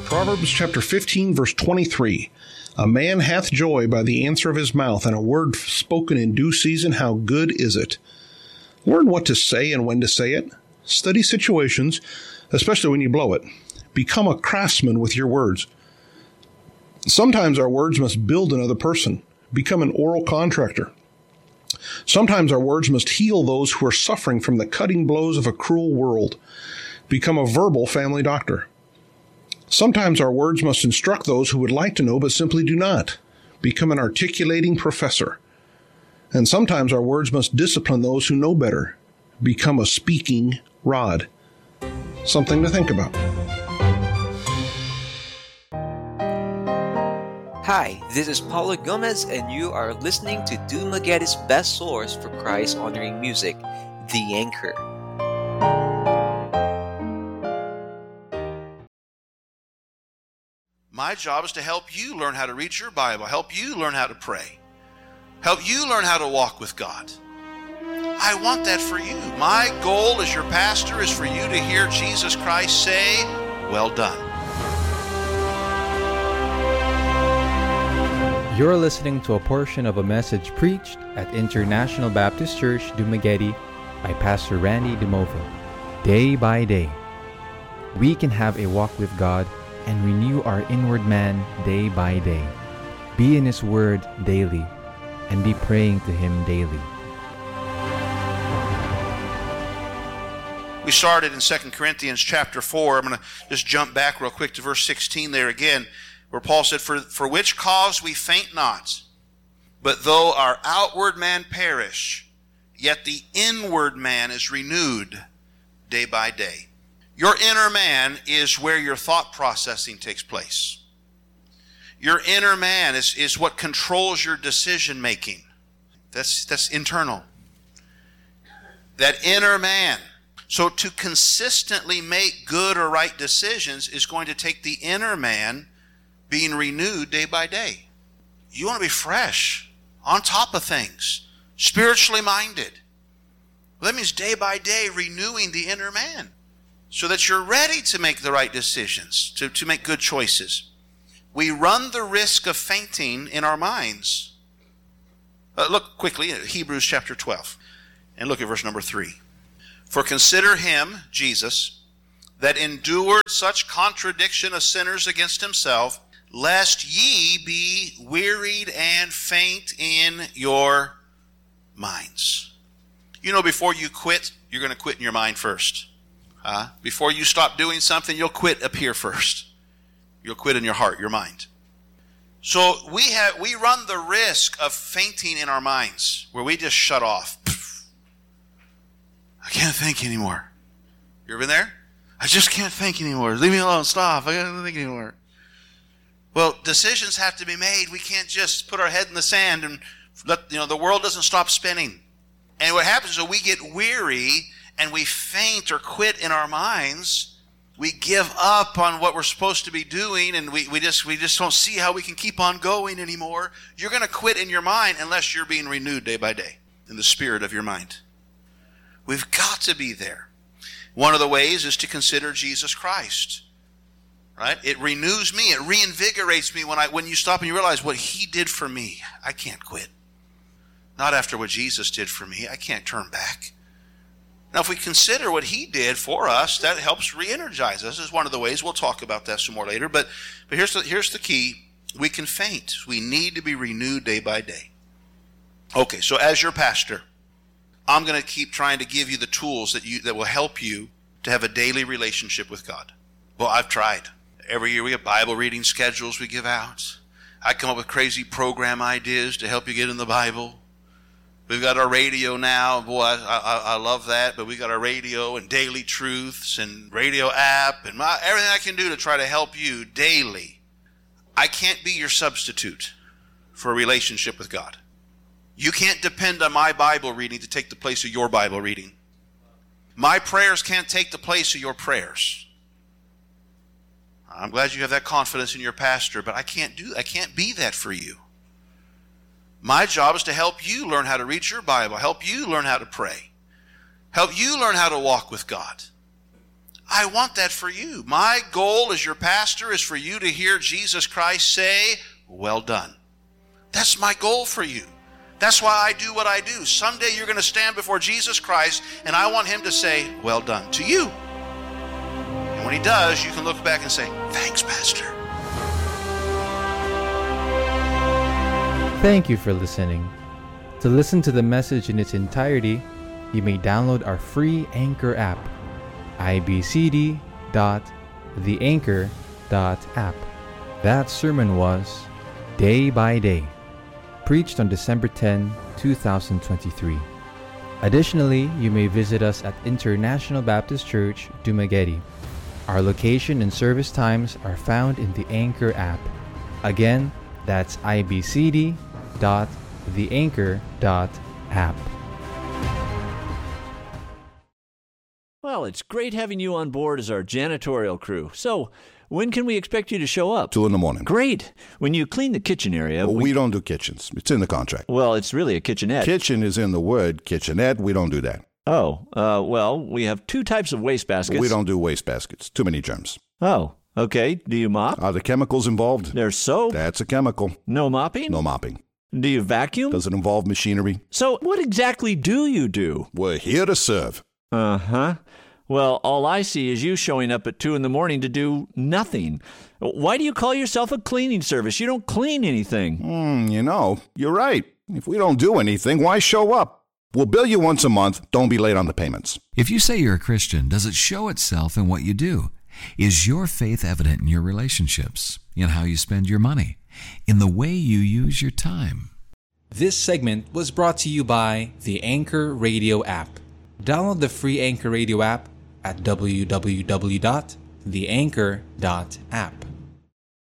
Proverbs chapter 15, verse 23. A man hath joy by the answer of his mouth, and a word spoken in due season, how good is it? Learn what to say and when to say it. Study situations, especially when you blow it. Become a craftsman with your words. Sometimes our words must build another person. Become an oral contractor. Sometimes our words must heal those who are suffering from the cutting blows of a cruel world. Become a verbal family doctor. Sometimes our words must instruct those who would like to know but simply do not. Become an articulating professor. And sometimes our words must discipline those who know better. Become a speaking rod. Something to think about. Hi, this is Paulo Gomez, and you are listening to Dumaguete's best source for Christ-honoring music, The Anchor. My job is to help you learn how to read your Bible, help you learn how to pray, help you learn how to walk with God. I want that for you. My goal as your pastor is for you to hear Jesus Christ say, "Well done." You're listening to a portion of a message preached at International Baptist Church, Dumaguete by Pastor Randy DeMovo. Day by day, we can have a walk with God and renew our inward man day by day. Be in His Word daily and be praying to Him daily. We started in 2 Corinthians chapter 4. I'm going to just jump back real quick to verse 16 there again, where Paul said, For which cause we faint not, but though our outward man perish, yet the inward man is renewed day by day. Your inner man is where your thought processing takes place. Your inner man is what controls your decision making. That's internal. That inner man. So to consistently make good or right decisions is going to take the inner man being renewed day by day. You want to be fresh, on top of things, spiritually minded. Well, that means day by day renewing the inner man so that you're ready to make the right decisions, to make good choices. We run the risk of fainting in our minds. Look quickly at Hebrews chapter 12 and look at verse number 3. For consider him, Jesus, that endured such contradiction of sinners against himself, lest ye be wearied and faint in your minds. You know, before you quit, you're going to quit in your mind first. Before you stop doing something, you'll quit up here first. You'll quit in your heart, your mind. So we run the risk of fainting in our minds, where we just shut off. I can't think anymore. You ever been there? I just can't think anymore. Leave me alone. Stop. I can't think anymore. Well, decisions have to be made. We can't just put our head in the sand and let the world doesn't stop spinning. And what happens is we get weary and we faint or quit in our minds. We give up on what we're supposed to be doing, and we just don't see how we can keep on going anymore. You're going to quit in your mind unless you're being renewed day by day in the spirit of your mind. We've got to be there. One of the ways is to consider Jesus Christ. Right? It renews me. It reinvigorates me when you stop and you realize what He did for me. I can't quit. Not after what Jesus did for me. I can't turn back. Now, if we consider what He did for us, that helps re-energize us. This is one of the ways. We'll talk about that some more later. But here's the key. We can faint. We need to be renewed day by day. Okay, so as your pastor, I'm going to keep trying to give you the tools that will help you to have a daily relationship with God. Well, I've tried. Every year we have Bible reading schedules we give out. I come up with crazy program ideas to help you get in the Bible. We've got our radio now. Boy, I love that. But we've got our radio and daily truths and radio app and everything I can do to try to help you daily. I can't be your substitute for a relationship with God. You can't depend on my Bible reading to take the place of your Bible reading. My prayers can't take the place of your prayers. I'm glad you have that confidence in your pastor, but I can't be that for you. My job is to help you learn how to read your Bible, help you learn how to pray, help you learn how to walk with God. I want that for you. My goal as your pastor is for you to hear Jesus Christ say, well done. That's my goal for you. That's why I do what I do. Someday you're going to stand before Jesus Christ, and I want him to say, well done to you. And when he does, you can look back and say, thanks, Pastor. Thank you for listening. To listen to the message in its entirety, you may download our free Anchor app, ibcd.theanchor.app. That sermon was Day by Day, preached on December 10, 2023. Additionally, you may visit us at International Baptist Church, Dumaguete. Our location and service times are found in the Anchor app. Again, that's ibcd.theanchor.app. Well, it's great having you on board as our janitorial crew. So, when can we expect you to show up? 2 a.m. Great. When you clean the kitchen area... Well, we don't do kitchens. It's in the contract. Well, it's really a kitchenette. Kitchen is in the word kitchenette. We don't do that. Oh, well, we have 2 types of waste baskets. We don't do waste baskets. Too many germs. Oh, okay. Do you mop? Are the chemicals involved? There's soap. That's a chemical. No mopping? No mopping. Do you vacuum? Does it involve machinery? So, what exactly do you do? We're here to serve. Uh-huh. Well, all I see is you showing up at 2 a.m. to do nothing. Why do you call yourself a cleaning service? You don't clean anything. You're right. If we don't do anything, why show up? We'll bill you once a month. Don't be late on the payments. If you say you're a Christian, does it show itself in what you do? Is your faith evident in your relationships, in how you spend your money, in the way you use your time? This segment was brought to you by the Anchor Radio app. Download the free Anchor Radio app at www.theanchor.app.